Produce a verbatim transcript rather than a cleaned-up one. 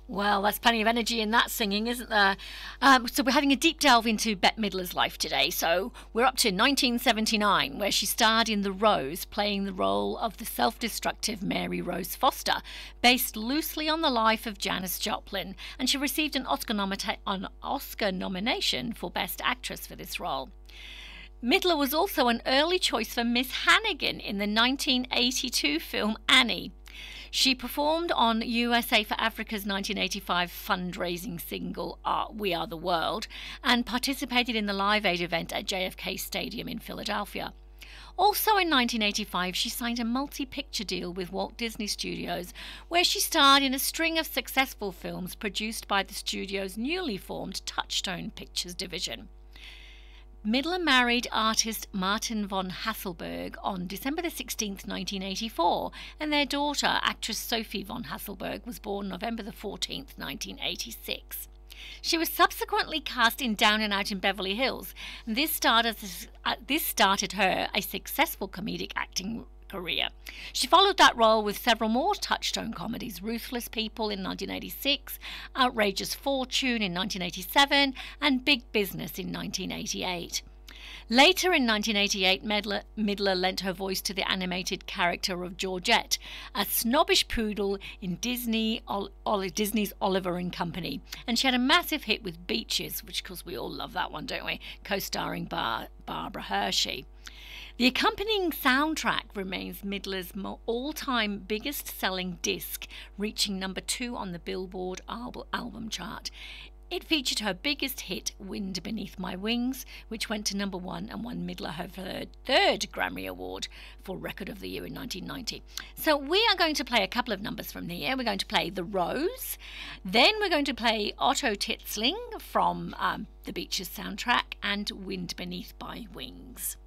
Well, there's plenty of energy in that singing, isn't there? Um, so we're having a deep delve into Bette Midler's life today. So we're up to nineteen seventy-nine, where she starred in The Rose, playing the role of the self-destructive Mary Rose Foster, based loosely on the life of Janis Joplin. And she received an Oscar, nomita- an Oscar nomination for Best Actress for this role. Midler was also an early choice for Miss Hannigan in the nineteen eighty-two film Annie. She performed on U S A for Africa's nineteen eighty-five fundraising single uh, We Are the World and participated in the Live Aid event at J F K Stadium in Philadelphia. Also in nineteen eighty-five, she signed a multi-picture deal with Walt Disney Studios, where she starred in a string of successful films produced by the studio's newly formed Touchstone Pictures division. Midler married artist Martin von Hasselberg on December the sixteenth, nineteen eighty-four, and their daughter, actress Sophie von Hasselberg, was born November the fourteenth, nineteen eighty-six. She was subsequently cast in Down and Out in Beverly Hills, and this started, uh, this started her a successful comedic acting career. She followed that role with several more Touchstone comedies: Ruthless People in nineteen eighty-six, Outrageous Fortune in nineteen eighty-seven, and Big Business in nineteen eighty-eight. Later in nineteen eighty-eight, Midler, Midler lent her voice to the animated character of Georgette, a snobbish poodle in Disney, Ol- Ol- Disney's Oliver and Company. And she had a massive hit with Beaches, which, of course, we all love that one, don't we? Co-starring Bar- Barbara Hershey. The accompanying soundtrack remains Midler's all-time biggest-selling disc, reaching number two on the Billboard album chart. It featured her biggest hit, Wind Beneath My Wings, which went to number one and won Midler her third, third Grammy Award for Record of the Year in nineteen ninety. So we are going to play a couple of numbers from here. We're going to play The Rose, then we're going to play Otto Titzling from um, the Beaches soundtrack, and Wind Beneath My Wings.